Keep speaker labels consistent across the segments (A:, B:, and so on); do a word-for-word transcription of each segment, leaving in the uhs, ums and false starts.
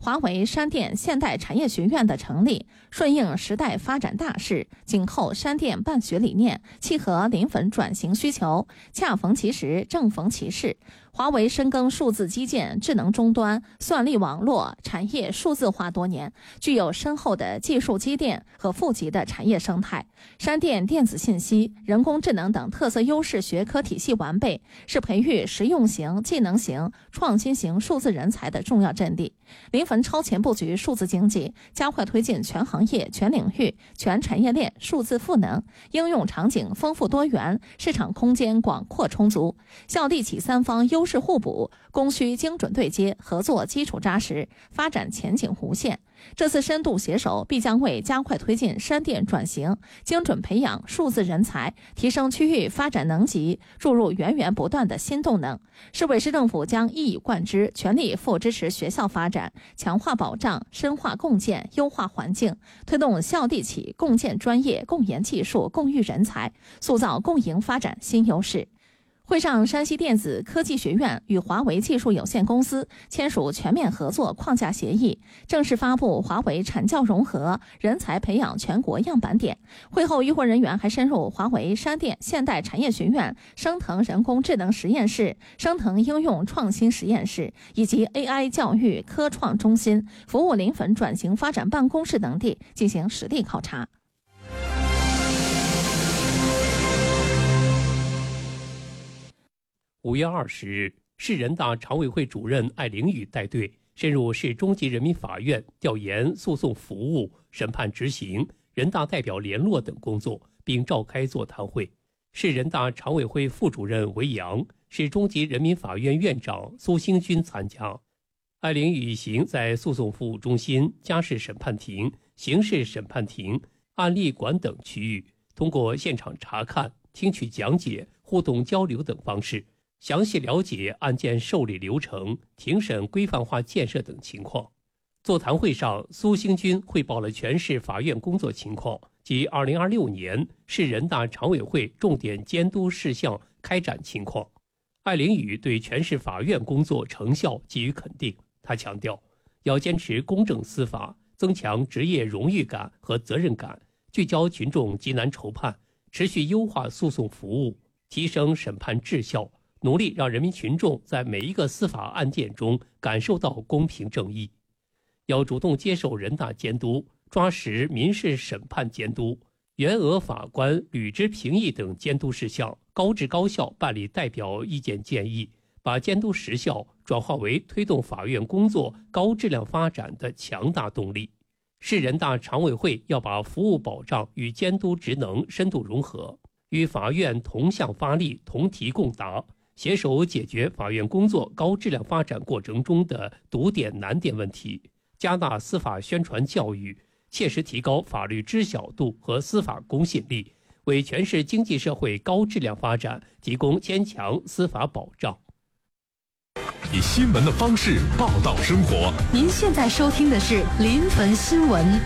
A: 华为山电现代产业学院的成立，顺应时代发展大势，紧扣山电办学理念，契合临汾转型需求，恰逢其时，正逢其势。华为深耕数字基建、智能终端、算力网络产业数字化多年，具有深厚的技术积淀和富集的产业生态。山电电子信息、人工智能等特色优势学科体系完备，是培育实用型、技能型、创新型数字人才的重要阵地。临汾超前布局数字经济，加快推进全行业、全领域、全产业链数字赋能，应用场景丰富多元，市场空间广阔充足，校地企三方优势互补，供需精准对接，合作基础扎实，发展前景无限。这次深度携手必将为加快推进山电转型、精准培养数字人才、提升区域发展能级注入源源不断的新动能。市委市政府将一以贯之，全力以赴支持学校发展，强化保障，深化共建，优化环境，推动校地企共建专业、共研技术、共育人才，塑造共赢发展新优势。会上，山西电子科技学院与华为技术有限公司签署全面合作框架协议，正式发布华为产教融合人才培养全国样板点。会后，与会人员还深入华为山电现代产业学院升腾人工智能实验室、升腾应用创新实验室以及 A I 教育科创中心、服务临汾转型发展办公室等地进行实地考察。
B: 五月二十日，市人大常委会主任艾凌宇带队深入市中级人民法院调研诉讼服务、审判执行、人大代表联络等工作，并召开座谈会。市人大常委会副主任韦阳、市中级人民法院院长苏兴军参加。艾凌宇行在诉讼服务中心、家事审判庭、刑事审判庭、案例馆等区域，通过现场查看、听取讲解、互动交流等方式，详细了解案件受理流程、庭审规范化建设等情况。座谈会上，苏兴军汇报了全市法院工作情况及二零二六年市人大常委会重点监督事项开展情况。艾凌宇对全市法院工作成效给予肯定，他强调，要坚持公正司法，增强职业荣誉感和责任感，聚焦群众急难愁盼，持续优化诉讼服务，提升审判质效，努力让人民群众在每一个司法案件中感受到公平正义。要主动接受人大监督，抓实民事审判监督、原额法官履职评议等监督事项，高质高效办理代表意见建议，把监督实效转化为推动法院工作高质量发展的强大动力。市人大常委会要把服务保障与监督职能深度融合，与法院同向发力、同题共答，携手解决法院工作高质量发展过程中的堵点难点问题，加大司法宣传教育，切实提高法律知晓度和司法公信力，为全市经济社会高质量发展提供坚强司法保障。
C: 以新闻的方式报道生活。
D: 您现在收听的是临汾新闻。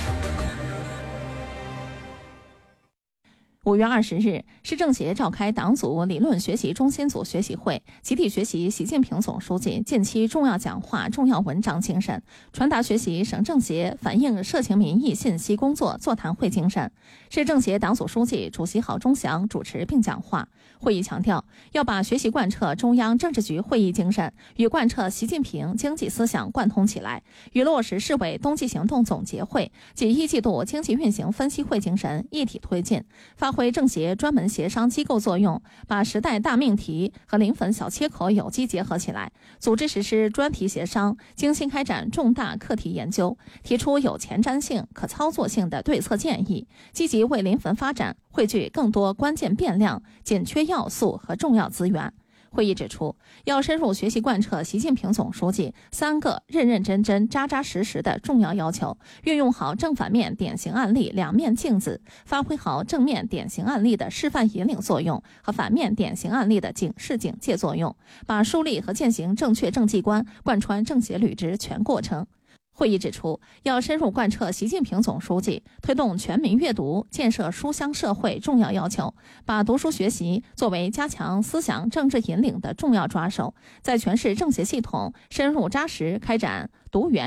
A: 五月二十日，市政协召开党组理论学习中心组学习会，集体学习习近平总书记近期重要讲话、重要文章精神，传达学习省政协反映社情民意信息工作座谈会精神。市政协党组书记、主席郝忠祥主持并讲话。会议强调，要把学习贯彻中央政治局会议精神与贯彻习近平经济思想贯通起来，与落实市委冬季行动总结会及一季度经济运行分析会精神一体推进，发挥政协专门协商机构作用，把时代大命题和临汾小切口有机结合起来，组织实施专题协商，精心开展重大课题研究，提出有前瞻性、可操作性的对策建议，积极为临汾发展汇聚更多关键变量、紧缺要素和重要资源。会议指出，要深入学习贯彻习近平总书记三个认认真真、扎扎实实的重要要求，运用好正反面典型案例两面镜子，发挥好正面典型案例的示范引领作用和反面典型案例的警示警戒作用，把树立和践行正确政绩观贯穿政协履职全过程。会议指出，要深入贯彻习近平总书记推动全民阅读、建设书香社会重要要求，把读书学习作为加强思想政治引领的重要抓手，在全市政协系统深入扎实开展读源